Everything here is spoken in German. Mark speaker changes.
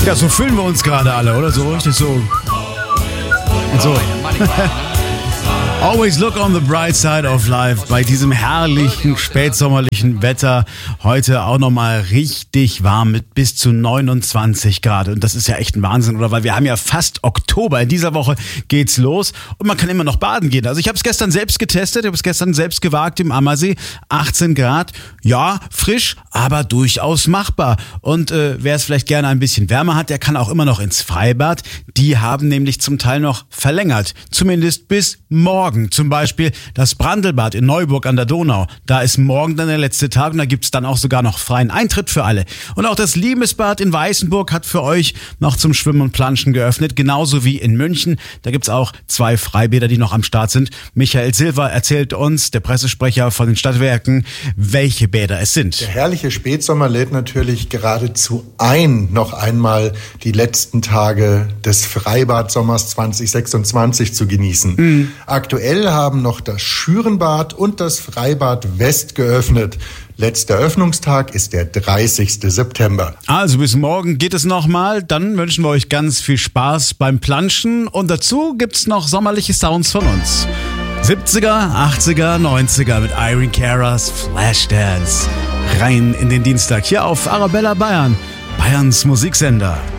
Speaker 1: Ja, so fühlen wir uns gerade alle, oder? So richtig so. Und so. Always look on the bright side of life. Bei diesem herrlichen, spätsommerlichen Wetter. Heute auch nochmal richtig warm mit bis zu 29 Grad. Und das ist ja echt ein Wahnsinn, oder? Weil wir haben ja fast Oktober. In dieser Woche geht's los. Und man kann immer noch baden gehen. Also ich habe es gestern selbst getestet. Ich habe es gestern selbst gewagt im Ammersee. 18 Grad. Ja, frisch, aber durchaus machbar. Und wer es vielleicht gerne ein bisschen wärmer hat, der kann auch immer noch ins Freibad. Die haben nämlich zum Teil noch verlängert. Zumindest bis morgen. Zum Beispiel das Brandelbad in Neuburg an der Donau. Da ist morgen dann der letzte Tag und da gibt's dann auch sogar noch freien Eintritt für alle. Und auch das Liebesbad in Weißenburg hat für euch noch zum Schwimmen und Planschen geöffnet. Genauso wie in München. Da gibt's auch 2 Freibäder, die noch am Start sind. Michael Silver erzählt uns, der Pressesprecher von den Stadtwerken, welche Bäder es sind.
Speaker 2: Der herrliche Spätsommer lädt natürlich geradezu ein, noch einmal die letzten Tage des Freibadsommers 2026 zu genießen. Aktuell haben noch das Schürenbad und das Freibad West geöffnet. Letzter Öffnungstag ist der 30. September.
Speaker 1: Also bis morgen geht es nochmal. Dann wünschen wir euch ganz viel Spaß beim Planschen. Und dazu gibt's noch sommerliche Sounds von uns. 70er, 80er, 90er mit Irene Caras Flashdance. Rein in den Dienstag hier auf Arabella Bayern, Bayerns Musiksender.